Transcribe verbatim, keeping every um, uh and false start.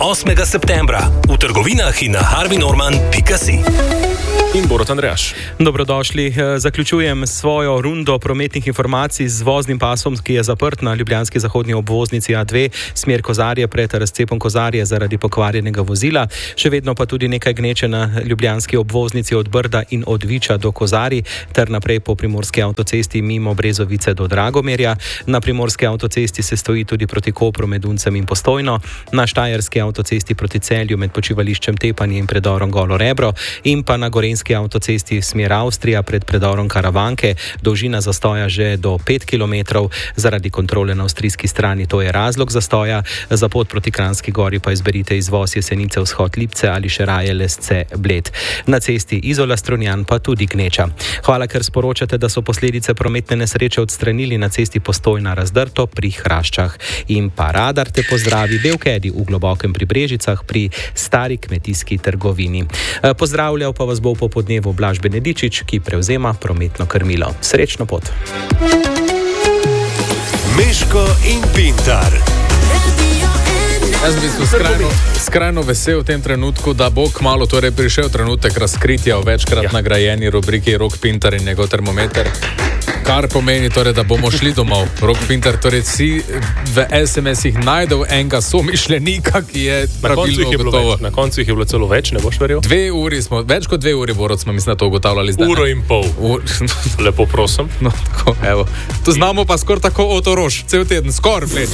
osmega septembra v trgovinah in na harveynorman pika si. In Borut Andrejaš. Dobrodošli. Zaključujem svojo rundo prometnih informacij z voznim pasom, ki je zaprt na ljubljanski zahodni obvoznici A dve, smer Kozarje pred razcepom Kozarje zaradi pokvarjenega vozila. Še vedno pa tudi nekaj gneče na ljubljanski obvoznici od Brda in od Viča do Kozarij, ter naprej po primorski avtocesti mimo Brezovice do Dragomerja. Na primorski avtocesti se stoji tudi proti Kopru med Uncem in Postojno, na štajerski avtocesti proti Celju med počivališčem Tepanje in predorom Golo Rebro in pa na gorenjski avtocesti smer Avstrija pred predorom Karavanke, dolžina zastoja že do pet kilometrov zaradi kontrole na avstrijski strani, to je razlog zastoja. Za pot proti Kranjski Gori pa izberite izvoz Jesenice vzhod Lipce ali še raje Lesce Bled. Na cesti Izola Strunjan pa tudi gneča. Hvala, ker sporočate, da so posledice prometne nesreče odstranili na cesti Postojna Razdrto pri Hraščah. In pa radar te pozdravi Belkedi v Globokem pri Brežicah pri stari kmetijski trgovini. Pozdravljal pa vas bo po podnevu Blaž Benedičič, ki prevzema prometno krmilo. Srečno pot. Meško in Pintar. Jaz bi bil skrajno, skrajno vesel v tem trenutku, da bo kmalu torej prišel trenutek razkritja v večkrat ja. nagrajeni rubriki Rok Pintar in njegov termometer. Kar pomeni torej, da bomo šli domov. Rok Pintar, torej si v es em esih najdel enega somišljenika, ki je pravilno gotovo. Na koncu jih je bilo celo več, ne boš verjel? Dve uri smo, več kot dve uri, Borut, smo mislim, da to ugotavljali zdaj. Uro in pol. Ur... Lepo prosim. No, tako, evo. To znamo pa skoraj tako Otorož, cel teden, skoraj.